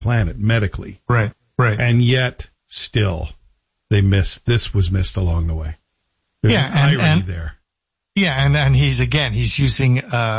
planet medically. Right. And yet, still, this was missed along the way. There's an irony there. Yeah, and he's using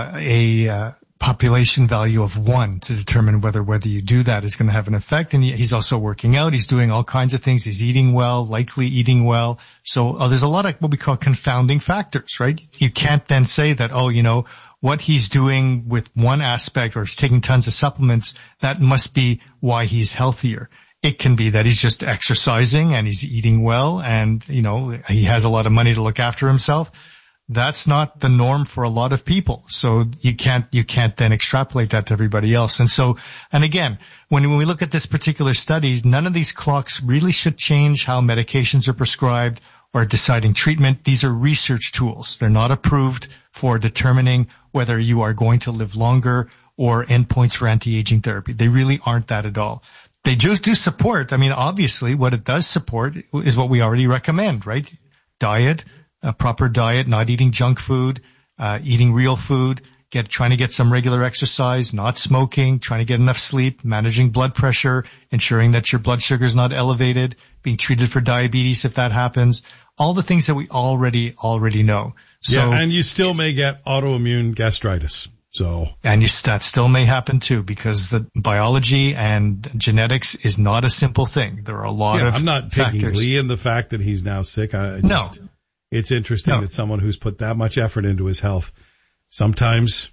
a population value of 1 to determine whether you do that is going to have an effect. And he's also working out. He's doing all kinds of things. He's eating well, likely eating well. So there's a lot of what we call confounding factors, right? You can't then say that, what he's doing with one aspect or he's taking tons of supplements, that must be why he's healthier. It can be that he's just exercising and he's eating well and, he has a lot of money to look after himself. That's not the norm for a lot of people. So you can't then extrapolate that to everybody else. And again, when we look at this particular study, none of these clocks really should change how medications are prescribed or deciding treatment. These are research tools. They're not approved for determining whether you are going to live longer or endpoints for anti-aging therapy. They really aren't that at all. They just do support. I mean, obviously what it does support is what we already recommend, right? Diet, a proper diet, not eating junk food, eating real food, trying to get some regular exercise, not smoking, trying to get enough sleep, managing blood pressure, ensuring that your blood sugar is not elevated, being treated for diabetes if that happens. All the things that we already know. So, yeah, and you still may get autoimmune gastritis. And that still may happen too, because the biology and genetics is not a simple thing. There are a lot of I'm not taking factors. glee in the fact that he's now sick. No. It's interesting that someone who's put that much effort into his health, sometimes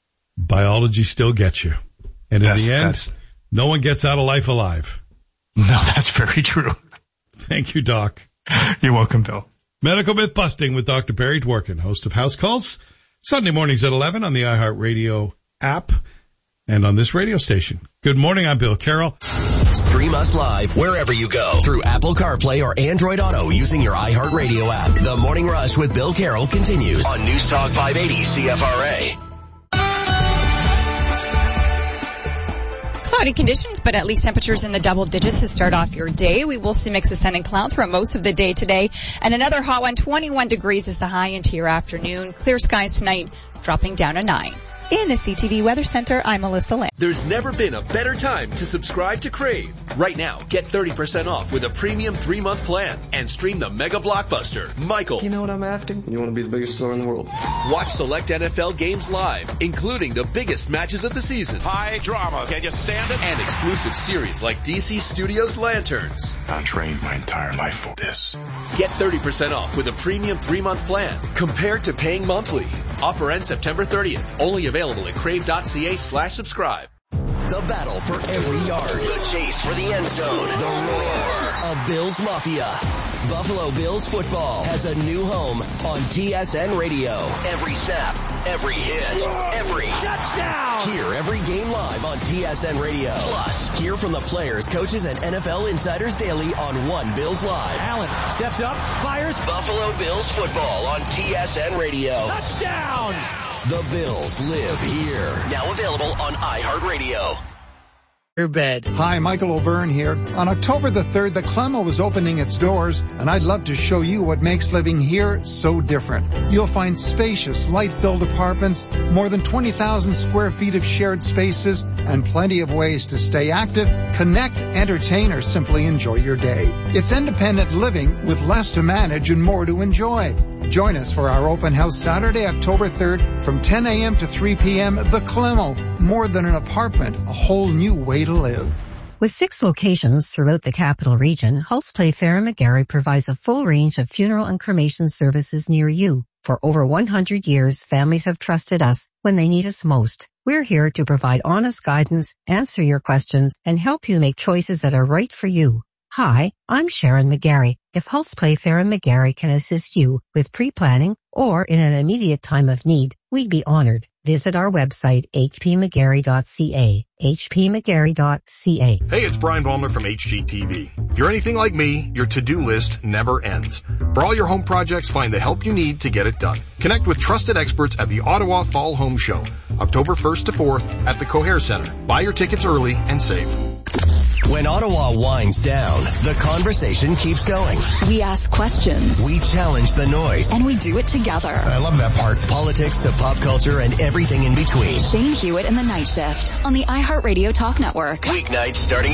biology still gets you. And in the end, no one gets out of life alive. No, that's very true. Thank you, Doc. You're welcome, Bill. Medical Myth Busting with Dr. Barry Dworkin, host of House Calls, Sunday mornings at 11 on the iHeartRadio app and on this radio station. Good morning, I'm Bill Carroll. Stream us live wherever you go through Apple CarPlay or Android Auto using your iHeartRadio app. The Morning Rush with Bill Carroll continues on News Talk 580 CFRA. Cloudy conditions, but at least temperatures in the double digits to start off your day. We will see mix of sun and cloud throughout most of the day today. And another hot one, 21 degrees is the high into your afternoon. Clear skies tonight, dropping down to 9. In the CTV Weather Center, I'm Melissa Lamb. There's never been a better time to subscribe to Crave. Right now, get 30% off with a premium 3-month plan and stream the mega blockbuster, Michael. You know what I'm after? You want to be the biggest star in the world. Watch select NFL games live, including the biggest matches of the season. High drama. Can you stand it? And exclusive series like DC Studios Lanterns. I trained my entire life for this. Get 30% off with a premium 3-month plan compared to paying monthly. Offer ends September 30th. Only available at crave.ca/subscribe. The battle for every yard. The chase for the end zone. The roar of Bills Mafia. Buffalo Bills football has a new home on TSN Radio. Every snap, every hit, every touchdown. Hear every game live on TSN Radio. Plus, hear from the players, coaches, and NFL insiders daily on One Bills Live. Allen steps up, fires. Buffalo Bills football on TSN Radio. Touchdown! The Bills live here. Now available on iHeartRadio. Your bed. Hi, Michael O'Byrne here. On October the 3rd, the Clemo is opening its doors, and I'd love to show you what makes living here so different. You'll find spacious, light-filled apartments, more than 20,000 square feet of shared spaces, and plenty of ways to stay active, connect, entertain, or simply enjoy your day. It's independent living with less to manage and more to enjoy. Join us for our open house Saturday, October 3rd from 10 a.m. to 3 p.m. The Clemo. More than an apartment, a whole new way to live. With 6 locations throughout the capital region, Hulse Playfair and McGarry provides a full range of funeral and cremation services near you. For over 100 years, families have trusted us when they need us most. We're here to provide honest guidance, answer your questions, and help you make choices that are right for you. Hi, I'm Sharon McGarry. If Hulse Playfair and McGarry can assist you with pre-planning or in an immediate time of need, we'd be honored. Visit our website, hpmcgarry.ca, hpmcgarry.ca. Hey, it's Brian Baumler from HGTV. If you're anything like me, your to-do list never ends. For all your home projects, find the help you need to get it done. Connect with trusted experts at the Ottawa Fall Home Show, October 1st to 4th at the Coher Center. Buy your tickets early and save. When Ottawa winds down, the conversation keeps going. We ask questions. We challenge the noise. And we do it together. I love that part. Politics to pop culture and everything in between. Shane Hewitt and the Night Shift on the iHeartRadio Talk Network. Weeknights starting